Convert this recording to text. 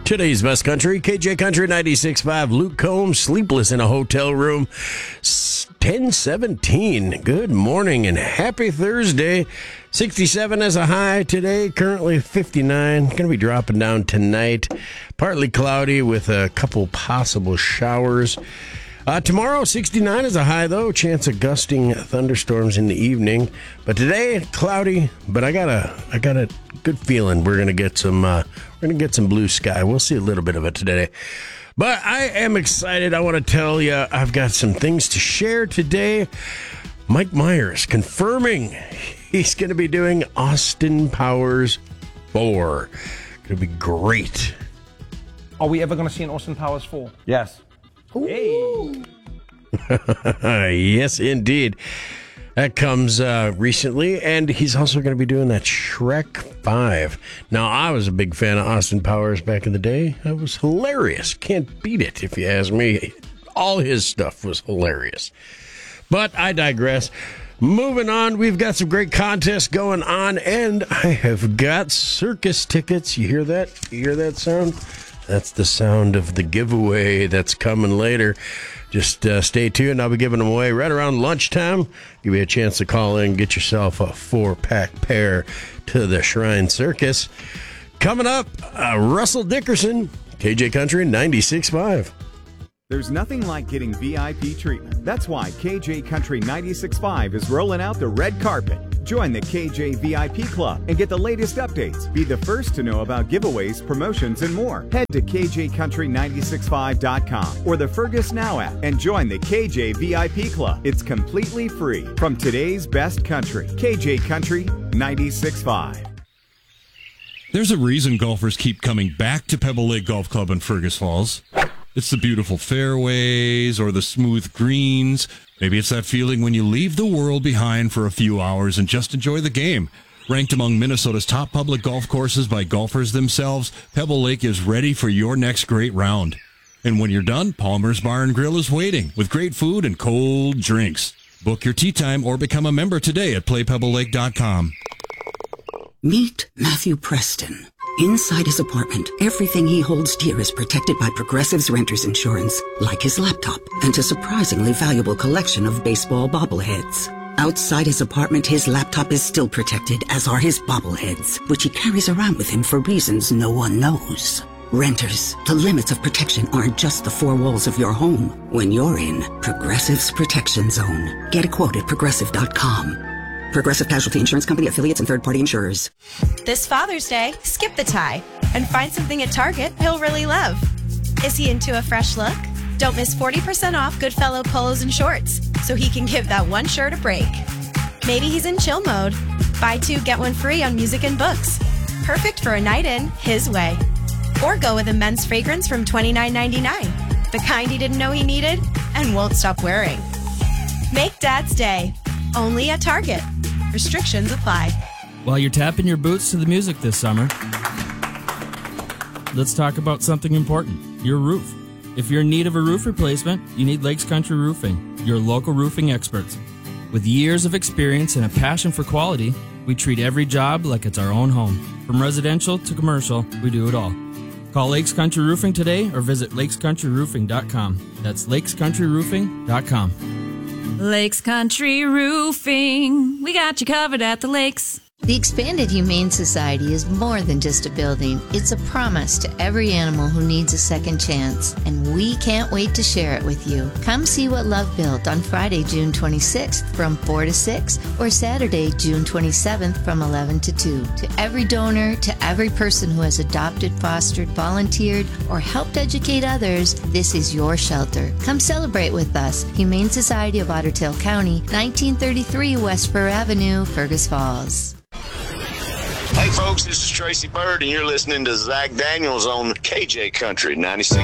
Today's best country, KJ Country 96.5. Luke Combs, sleepless in a hotel room. 10:17. Good morning and happy Thursday. 67 as a high today, currently 59. Going to be dropping down tonight. Partly cloudy with a couple possible showers. Tomorrow, 69 is a high, though. Chance of gusting thunderstorms in the evening. But today, cloudy. But I got a good feeling we're gonna get some blue sky. We'll see a little bit of it today. But I am excited. I want to tell you, I've got some things to share today. Mike Myers confirming he's going to be doing Austin Powers 4. Going to be great. Are we ever going to see an Austin Powers 4? Yes. Hey. Yes, indeed. That comes recently, and he's also going to be doing that Shrek 5. Now, I was a big fan of Austin Powers back in the day. That was hilarious. Can't beat it, if you ask me. All his stuff was hilarious. But I digress. Moving on, we've got some great contests going on, and I have got circus tickets. You hear that? You hear that sound? That's the sound of the giveaway that's coming later. Just stay tuned. I'll be giving them away right around lunchtime. Give you a chance to call in, get yourself a 4-pack pair to the Shrine Circus. Coming up, Russell Dickerson, KJ Country 96.5. There's nothing like getting VIP treatment. That's why KJ Country 96.5 is rolling out the red carpet. Join the KJ VIP Club and get the latest updates. Be the first to know about giveaways, promotions, and more. Head to KJCountry965.com or the Fergus Now app and join the KJ VIP Club. It's completely free. From today's best country, KJ Country 96.5. There's a reason golfers keep coming back to Pebble Lake Golf Club in Fergus Falls. It's the beautiful fairways or the smooth greens. Maybe it's that feeling when you leave the world behind for a few hours and just enjoy the game. Ranked among Minnesota's top public golf courses by golfers themselves, Pebble Lake is ready for your next great round. And when you're done, Palmer's Bar and Grill is waiting with great food and cold drinks. Book your tee time or become a member today at playpebblelake.com. Meet Matthew Preston. Inside his apartment, everything he holds dear is protected by Progressive's Renter's Insurance, like his laptop and a surprisingly valuable collection of baseball bobbleheads. Outside his apartment, his laptop is still protected, as are his bobbleheads, which he carries around with him for reasons no one knows. Renters, the limits of protection aren't just the four walls of your home. When you're in Progressive's Protection Zone, get a quote at Progressive.com. Progressive Casualty Insurance Company, affiliates, and third-party insurers. This Father's Day, skip the tie and find something at Target he'll really love. Is he into a fresh look? Don't miss 40% off Goodfellow polos and shorts so he can give that one shirt a break. Maybe he's in chill mode. Buy 2, get 1 free on music and books. Perfect for a night in his way. Or go with a men's fragrance from $29.99, the kind he didn't know he needed and won't stop wearing. Make Dad's Day. Only at Target. Restrictions apply. While you're tapping your boots to the music this summer, let's talk about something important, your roof. If you're in need of a roof replacement, you need Lakes Country Roofing, your local roofing experts. With years of experience and a passion for quality, we treat every job like it's our own home. From residential to commercial, we do it all. Call Lakes Country Roofing today or visit lakescountryroofing.com. That's lakescountryroofing.com. Lakes Country Roofing. We got you covered at the lakes. The Expanded Humane Society is more than just a building. It's a promise to every animal who needs a second chance, and we can't wait to share it with you. Come see what love built on Friday, June 26th from 4 to 6, or Saturday, June 27th from 11 to 2. To every donor, to every person who has adopted, fostered, volunteered, or helped educate others, this is your shelter. Come celebrate with us. Humane Society of Otter Tail County, 1933 West Fur Avenue, Fergus Falls. Hey folks, this is Tracy Bird and you're listening to Zach Daniels on KJ Country 96.